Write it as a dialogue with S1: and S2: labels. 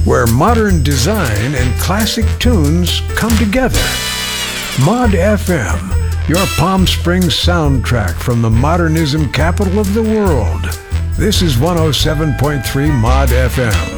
S1: where modern design and classic tunes come together. Mod FM, your Palm Springs soundtrack from the modernism capital of the world. This is 107.3 Mod FM.